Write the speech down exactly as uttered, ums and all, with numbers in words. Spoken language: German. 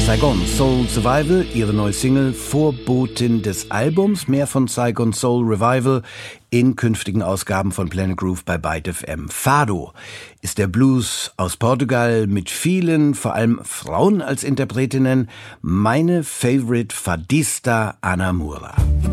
Saigon Soul Survival, ihre neue Single, Vorbotin des Albums. Mehr von Saigon Soul Revival in künftigen Ausgaben von Planet Groove bei Byte F M. Fado ist der Blues aus Portugal mit vielen, vor allem Frauen als Interpretinnen. Meine Favorite Fadista Ana Moura.